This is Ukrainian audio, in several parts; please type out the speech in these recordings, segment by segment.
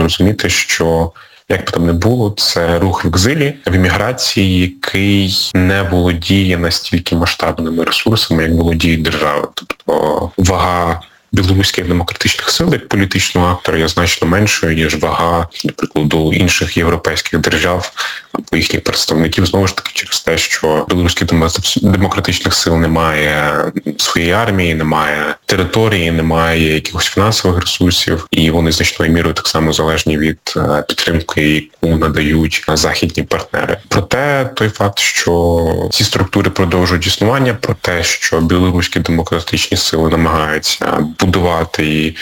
розуміти, що як би там не було, це рух в екзилі, в еміграції, який не володіє настільки масштабними ресурсами, як володіють держави. Тобто вага білоруських демократичних сил як політичного актора є значно меншою, ніж вага, наприклад, інших європейських держав або їхніх представників, знову ж таки, через те, що білоруських демократичних сил немає своєї армії, немає території, немає якихось фінансових ресурсів, і вони значною мірою так само залежні від підтримки, яку надають західні партнери. Проте той факт, що ці структури продовжують існування, про те, що білоруські демократичні сили намагаються будувати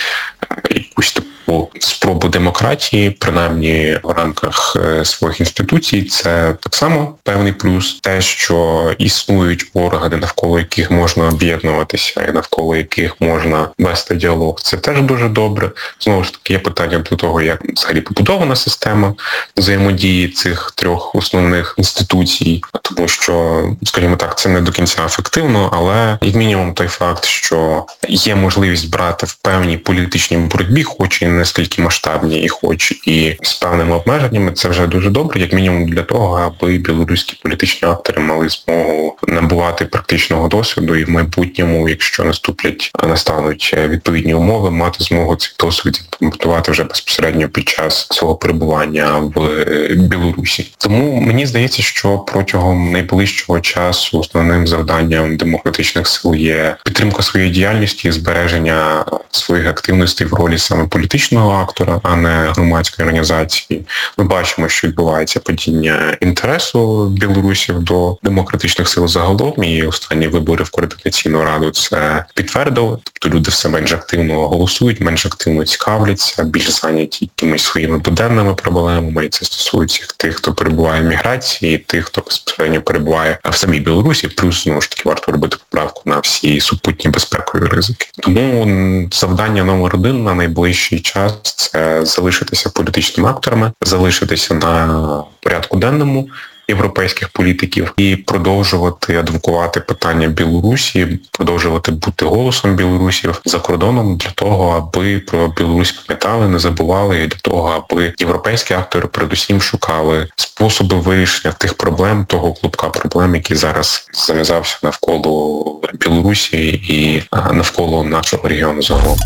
якусь таку спробу демократії, принаймні в рамках своїх інституцій, це так само певний плюс. Те, що існують органи, навколо яких можна об'єднуватися і навколо яких можна вести діалог, це теж дуже добре. Знову ж таки, є питання до того, як взагалі побудована система взаємодії цих трьох основних інституцій, тому що, скажімо так, це не до кінця ефективно, але як мінімум той факт, що є можливість брати в певній політичній боротьбі, хоч і не настільки масштабні, і хоч і з певними обмеженнями, це вже дуже добре, як мінімум для того, аби білоруські політичні актори мали змогу набувати практичного досвіду і в майбутньому, якщо настануть відповідні умови, мати змогу цей досвід імплементувати вже безпосередньо під час свого перебування в Білорусі. Тому мені здається, що протягом найближчого часу основним завданням демократичних сил є підтримка своєї діяльності і збереження своїх активностей в ролі саме політичного актора, а не громадської організації. Ми бачимо, що відбувається падіння інтересу білорусів до демократичних сил загалом, і останні вибори в Координаційну раду це підтвердили. Тобто люди все менш активно голосують, менш активно цікавляться, більш зайняті якимись своїми буденними проблемами, і це стосується тих, хто перебуває в міграції, і тих, хто безпосередньо перебуває в самій Білорусі, плюс, знову ж таки, варто робити поправку на всі супутні безпекові ризики. Тому завдання номер один на найближчий час – це залишитися політичними акторами, залишитися на порядку денному європейських політиків і продовжувати адвокувати питання Білорусі, продовжувати бути голосом білорусів за кордоном для того, аби про Білорусь пам'ятали, не забували, і для того, аби європейські актори передусім шукали способи вирішення тих проблем, того клубка проблем, який зараз зав'язався навколо Білорусі і навколо нашого регіону загалом.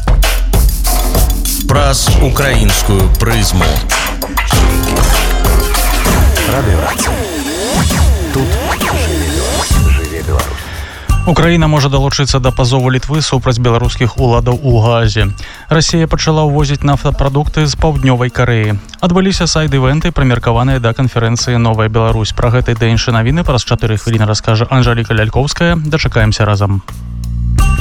Праз українську призму. Радіорація. Тут жыве Беларусь. Украіна можа далучыцца да пазову Літвы супраць беларускіх уладаў у Газе. Расія пачала ўвозіць нафтапрадукты з паўднёвай Карэі. Адбыліся сайд-івенты, прымеркаваныя да канферэнцыі «Новая Беларусь». Пра гэта і да іншыя навіны праз 4 хвіліны раскажа Анжэліка Лялькоўская. Дачакаемся разам.